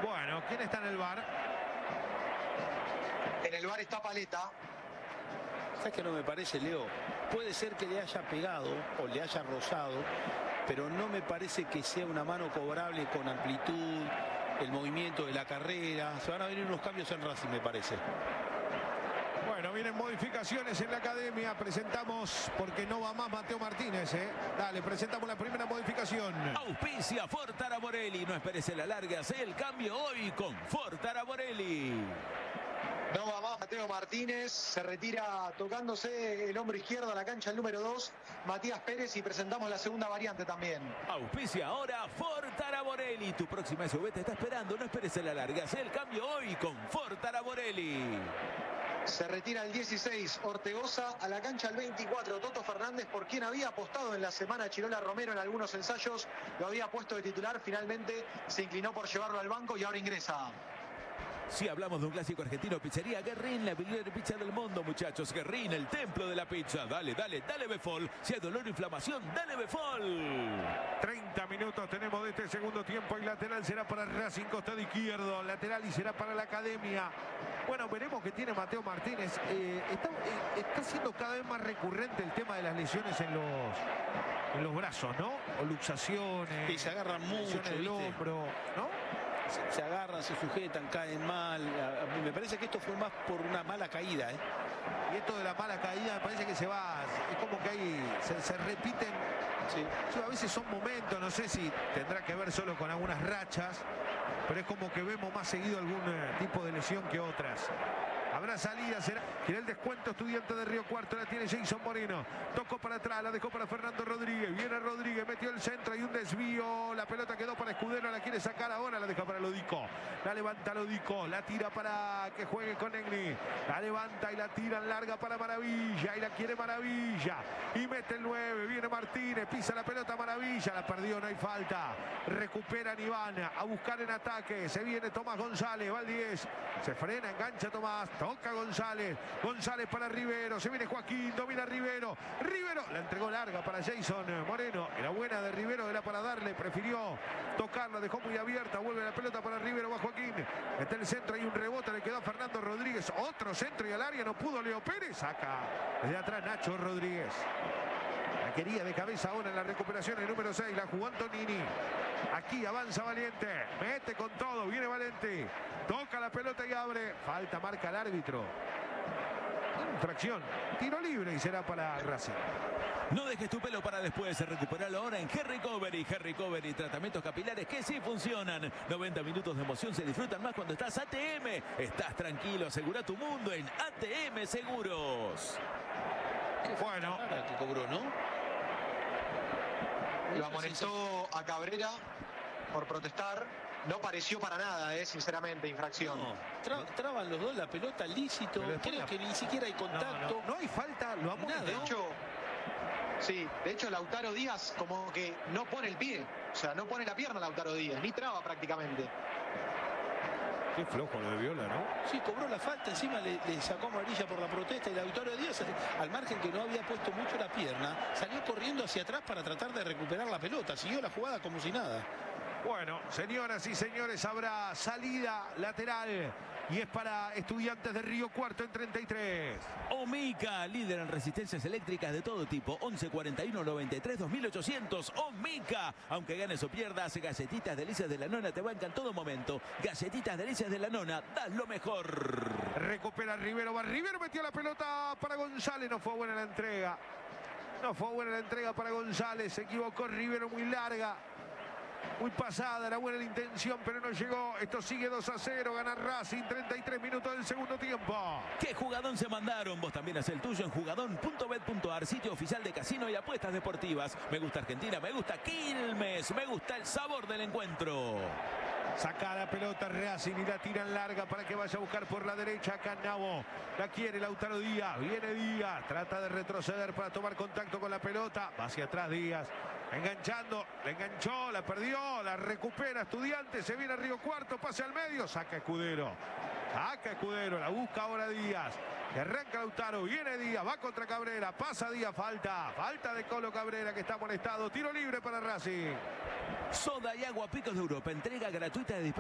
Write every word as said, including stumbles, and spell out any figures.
Bueno, ¿quién está en el bar? En el bar está Paleta. ¿Sabes qué no me parece, Leo? Puede ser que le haya pegado o le haya rozado, pero no me parece que sea una mano cobrable con amplitud, el movimiento de la carrera. Se van a venir unos cambios en Racing, me parece. Bueno, vienen modificaciones en la academia. Presentamos, porque no va más Mateo Martínez, ¿eh? Dale, presentamos la primera modificación. Auspicia Ford Taraborelli. No esperes en la larga, hace el cambio hoy con Ford Taraborelli. No va más Mateo Martínez, se retira tocándose el hombro izquierdo a la cancha el número dos, Matías Pérez, y presentamos la segunda variante también. Auspicia ahora Ford Taraborelli. Tu próxima S U V te está esperando, no esperes en la larga, haz el cambio hoy con Ford Taraborelli. Se retira el dieciséis, Ortegoza, a la cancha el veinticuatro, Toto Fernández, por quien había apostado en la semana Chirola Romero en algunos ensayos, lo había puesto de titular, finalmente se inclinó por llevarlo al banco y ahora ingresa. Si hablamos de un clásico argentino, Pizzería Guerrín, la primera pizza del mundo, muchachos. Guerrín, el templo de la pizza. Dale, dale, dale Befol. Si hay dolor o inflamación, dale Befol. treinta minutos tenemos de este segundo tiempo. Y lateral será para Racing, costado izquierdo. Lateral y será para la academia. Bueno, veremos qué tiene Mateo Martínez. Eh, está, eh, está siendo cada vez más recurrente el tema de las lesiones en los, en los brazos, ¿no? O luxaciones. Y se agarran mucho, lesiones del ¿viste? hombro, ¿no? Se, se agarran, se sujetan, caen mal. Me parece que esto fue más por una mala caída, ¿eh? Y esto de la mala caída me parece que se va, es como que ahí se, se repiten. Sí. Sí, a veces son momentos, no sé si tendrá que ver solo con algunas rachas, pero es como que vemos más seguido algún eh, tipo de lesión que otras. Habrá salida, será. Quiere el descuento Estudiante de Río Cuarto, la tiene Jason Moreno. Tocó para atrás, la dejó para Fernando Rodríguez. Viene Rodríguez, metió el centro y un desvío. La pelota quedó para Escudero, la quiere sacar ahora, la deja para Lodico. La levanta Lodico, la tira para que juegue con Negri. La levanta y la tira en larga para Maravilla. Y la quiere Maravilla. Y mete el nueve, viene Martínez, pisa la pelota Maravilla. La perdió, no hay falta. Recuperan Iván a buscar en ataque. Se viene Tomás González, va el diez. Se frena, engancha Tomás. Toca González, González para Rivero, se viene Joaquín, domina Rivero, Rivero, la entregó larga para Jason Moreno, era buena de Rivero, era para darle, prefirió tocarla, dejó muy abierta, vuelve la pelota para Rivero, va Joaquín, está en el centro, hay un rebote, le quedó a Fernando Rodríguez, otro centro y al área, no pudo Leo Pérez, saca desde atrás Nacho Rodríguez. La quería de cabeza ahora en la recuperación el número seis, la jugó Antonini. Aquí avanza Valiente, mete con todo, viene Valente, toca la pelota y abre, falta, marca el árbitro. Infracción, tiro libre y será para Racing. No dejes tu pelo para después, recuperarlo ahora en Hair Recovery. Hair Recovery, tratamientos capilares que sí funcionan. noventa minutos de emoción se disfrutan más cuando estás A T M. Estás tranquilo, asegura tu mundo en A T M Seguros. Bueno, que cobró, ¿no? Lo amonestó a Cabrera por protestar. No pareció para nada, eh, sinceramente, infracción. No, tra traban los dos la pelota, lícito. Creo la... que ni siquiera hay contacto. No, no, no hay falta, lo amonestó. De hecho, sí, de hecho Lautaro Díaz como que no pone el pie. O sea, no pone la pierna Lautaro Díaz, ni traba prácticamente. Qué flojo lo de Viola, ¿no? Sí, cobró la falta, encima le, le sacó amarilla por la protesta y Lautaro Díaz, al margen que no había puesto mucho la pierna, salió corriendo hacia atrás para tratar de recuperar la pelota. Siguió la jugada como si nada. Bueno, señoras y señores, habrá salida lateral y es para Estudiantes de Río Cuarto en treinta y tres. Omica, líder en resistencias eléctricas de todo tipo. once cuarenta y uno noventa y tres dos mil ochocientos. Omica. Aunque ganes o pierdas, galletitas delicias de la nona te bancan todo momento. Galletitas delicias de la nona, das lo mejor. Recupera Rivero, va Rivero, metió la pelota para González, no fue buena la entrega. No fue buena la entrega para González, se equivocó Rivero, muy larga. Muy pasada, era buena la intención, pero no llegó. Esto sigue dos a cero, gana Racing, treinta y tres minutos del segundo tiempo. ¿Qué jugadón se mandaron? Vos también haz el tuyo en jugadón punto bet punto ar, sitio oficial de casino y apuestas deportivas. Me gusta Argentina, me gusta Quilmes, me gusta el sabor del encuentro. Saca la pelota Racing y la tiran larga para que vaya a buscar por la derecha Canavo. La quiere Lautaro Díaz, viene Díaz, trata de retroceder para tomar contacto con la pelota. Va hacia atrás Díaz, enganchando, la enganchó, la perdió, la recupera Estudiantes, se viene a Río Cuarto, pase al medio, saca Escudero. Saca Escudero, la busca ahora Díaz. Que arranca Lautaro, viene Díaz, va contra Cabrera, pasa Díaz, falta. Falta de Colo Cabrera que está molestado. Tiro libre para Racing. Soda y agua Picos de Europa, entrega gratuita de